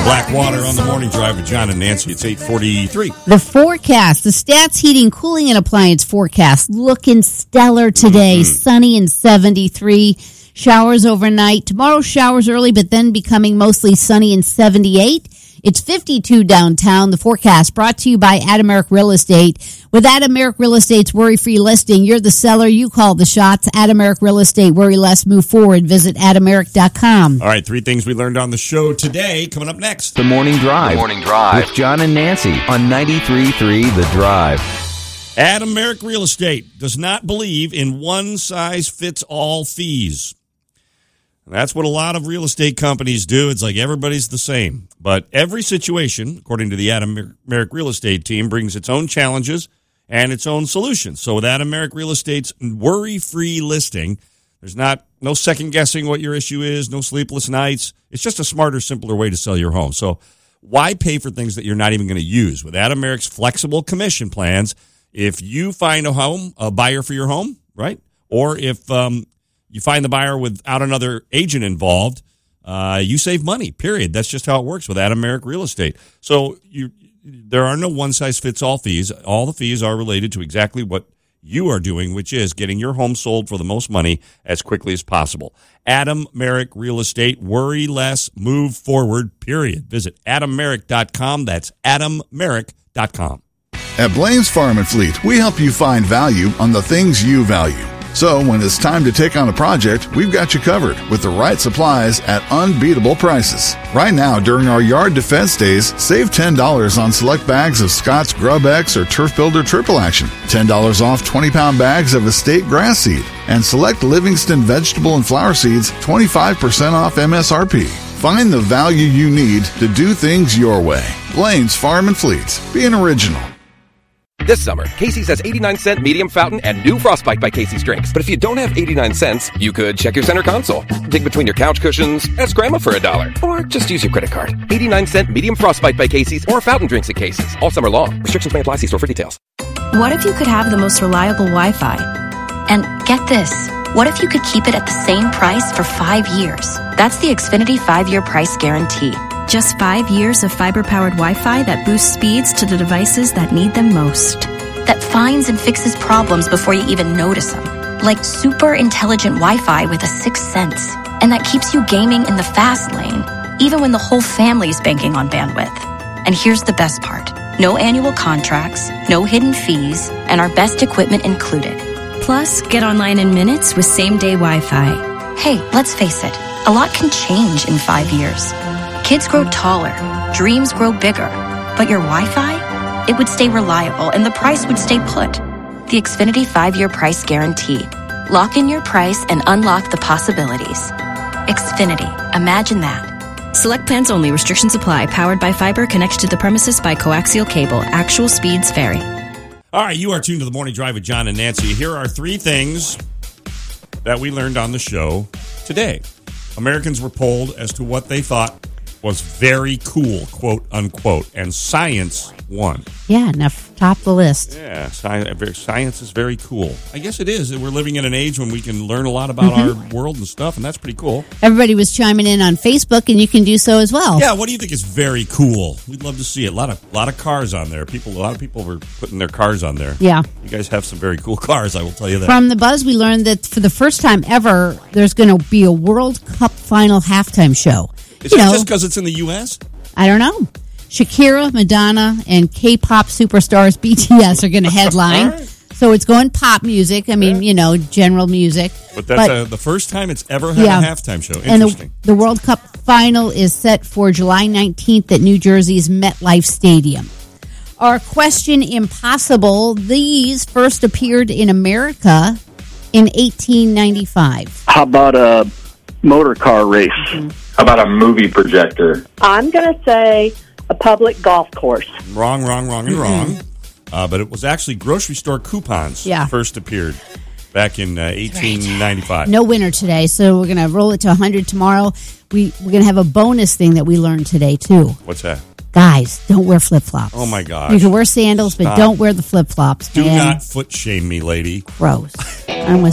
Blackwater on the morning drive with John and Nancy. It's 8:43. The forecast, the Stats Heating, Cooling, and Appliance forecast, looking stellar today. Sunny and 73. Showers overnight. Tomorrow, showers early, but then becoming mostly sunny and 78. It's 52 downtown. The forecast brought to you by Adameric Real Estate. With Adameric Real Estate's worry-free listing, you're the seller. You call the shots. Adameric Real Estate. Worry less. Move forward. Visit adameric.com. All right, 3 things we learned on the show today. Coming up next. The Morning Drive. The Morning Drive. With John and Nancy on 93.3 The Drive. Adameric Real Estate does not believe in one-size-fits-all fees. That's what a lot of real estate companies do. It's like everybody's the same. But every situation, according to the Adameric Real Estate team, brings its own challenges and its own solutions. So with Adameric Real Estate's worry-free listing, there's no second-guessing what your issue is, no sleepless nights. It's just a smarter, simpler way to sell your home. So why pay for things that you're not even going to use? With Adameric's flexible commission plans, if you find a buyer for your home, right, or if you find the buyer without another agent involved, you save money, period. That's just how it works with Adameric Real Estate. So there are no one-size-fits-all fees. All the fees are related to exactly what you are doing, which is getting your home sold for the most money as quickly as possible. Adameric Real Estate. Worry less, move forward, period. Visit adameric.com. That's adameric.com. At Blaine's Farm and Fleet, we help you find value on the things you value. So when it's time to take on a project, we've got you covered with the right supplies at unbeatable prices. Right now, during our Yard Defense Days, save $10 on select bags of Scott's Grub X or Turf Builder Triple Action, $10 off 20-pound bags of Estate Grass Seed, and select Livingston Vegetable and Flower Seeds, 25% off MSRP. Find the value you need to do things your way. Blaine's Farm and Fleet. Be an original. This summer, Casey's has 89-cent medium fountain and new Frostbite by Casey's drinks. But if you don't have 89 cents, you could check your center console, dig between your couch cushions, ask Grandma for $1, or just use your credit card. 89-cent medium Frostbite by Casey's or fountain drinks at Casey's all summer long. Restrictions may apply. See store for details. What if you could have the most reliable Wi-Fi? And get this, what if you could keep it at the same price for 5 years? That's the Xfinity 5-year price guarantee. Just 5 years of fiber-powered Wi-Fi that boosts speeds to the devices that need them most. That finds and fixes problems before you even notice them. Like super intelligent Wi-Fi with a sixth sense. And that keeps you gaming in the fast lane, even when the whole family's banking on bandwidth. And here's the best part. No annual contracts, no hidden fees, and our best equipment included. Plus, get online in minutes with same-day Wi-Fi. Hey, let's face it, a lot can change in 5 years. Kids grow taller, dreams grow bigger, but your Wi-Fi, it would stay reliable and the price would stay put. The Xfinity 5-year price guarantee. Lock in your price and unlock the possibilities. Xfinity, imagine that. Select plans only. Restrictions apply. Powered by fiber, connected to the premises by coaxial cable. Actual speeds vary. All right, you are tuned to the Morning Drive with John and Nancy. Here are 3 things that we learned on the show today. Americans were polled as to what they thought was very cool, quote unquote, and science won. Yeah, enough top the list. Yeah, science is very cool. I guess it is. We're living in an age when we can learn a lot about our world and stuff, and that's pretty cool. Everybody was chiming in on Facebook, and you can do so as well. Yeah, what do you think is very cool? We'd love to see it. A lot of cars on there. A lot of people were putting their cars on there. Yeah. You guys have some very cool cars, I will tell you that. From the buzz, we learned that for the first time ever, there's going to be a World Cup final halftime show. Is it just because it's in the U.S.? I don't know. Shakira, Madonna, and K-pop superstars BTS are going to headline. Right. So it's going pop music. I mean, general music. But that's the first time it's ever had a halftime show. Interesting. And the World Cup final is set for July 19th at New Jersey's MetLife Stadium. Our question, impossible. These first appeared in America in 1895. How about a motor car race? Mm-hmm. How about a movie projector? I'm going to say a public golf course. Wrong, and wrong. But it was actually grocery store coupons first appeared back in 1895. No winner today, so we're going to roll it to 100 tomorrow. We're going to have a bonus thing that we learned today, too. What's that? Guys, don't wear flip-flops. Oh, my gosh. You can wear sandals, but don't wear the flip-flops. Do not foot shame me, lady. Gross. I'm with